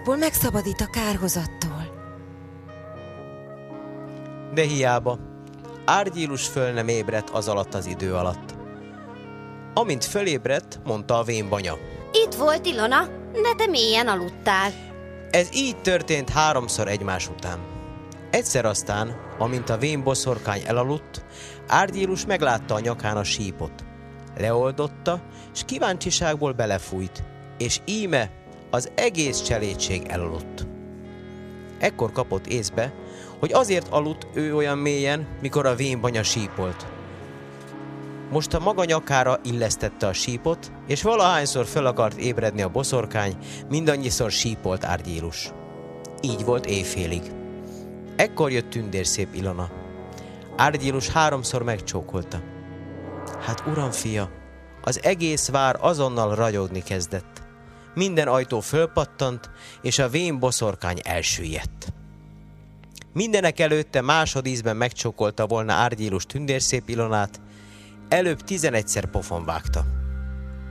igazából megszabadít a kárhozattól. De hiába. Árgyilus föl nem ébredt az alatt az idő alatt. Amint fölébredt, mondta a vénbanya. Itt volt Ilona, de te mélyen aludtál. Ez így történt 3-szor egymás után. Egyszer aztán, amint a vénboszorkány elaludt, Árgyilus meglátta a nyakán a sípot. Leoldotta, s kíváncsiságból belefújt, és íme az egész cselédség elaludt. Ekkor kapott észbe, hogy azért aludt ő olyan mélyen, mikor a vénbanya sípolt. Most a maga nyakára illesztette a sípot, és valahányszor föl akart ébredni a boszorkány, mindannyiszor sípolt Árgyilus. Így volt éjfélig. Ekkor jött tündérszép Ilona. Árgyilus 3-szor megcsókolta. Hát uram fia, az egész vár azonnal ragyogni kezdett. Minden ajtó fölpattant, és a vén boszorkány elsüllyedt. Mindenek előtte másodízben megcsókolta volna Árgyilus tündérszép Ilonát, előbb 11-szer pofon vágta.